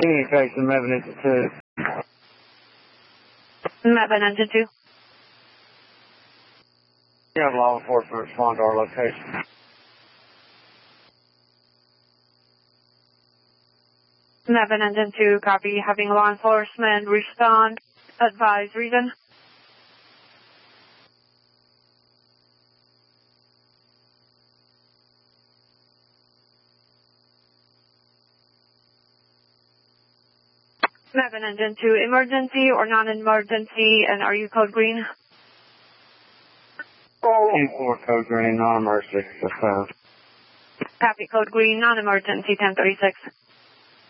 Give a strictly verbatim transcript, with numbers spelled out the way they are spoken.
Communication, Mevin Engine two. Mevin Engine two. You have law enforcement respond to our location. Mevin Engine two, copy. Having law enforcement respond. Advise reason. Mevin Engine two, emergency or non-emergency, and are you code green? ten four code green, non-emergency. Copy, code green, non-emergency, ten thirty-six.